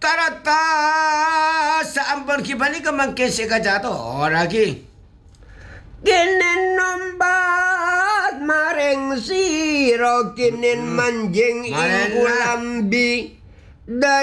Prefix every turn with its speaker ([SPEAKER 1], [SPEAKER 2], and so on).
[SPEAKER 1] Tarata sampun kibali kemangke sekajato ora ki.
[SPEAKER 2] Kinin nombat maring sira kinin manjing ing kulambi.